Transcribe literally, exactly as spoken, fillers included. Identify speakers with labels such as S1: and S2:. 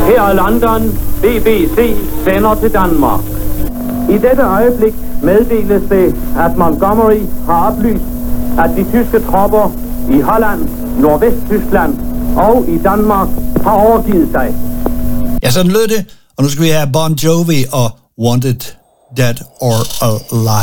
S1: Her er London. B B C sender til Danmark. I dette øjeblik meddeles det, at Montgomery har oplyst, at de tyske tropper i Holland, Nordvest-Tyskland og i Danmark har overgivet sig.
S2: Ja, sådan lød det. Og nu skal vi have Bon Jovi og Wanted Dead or Alive.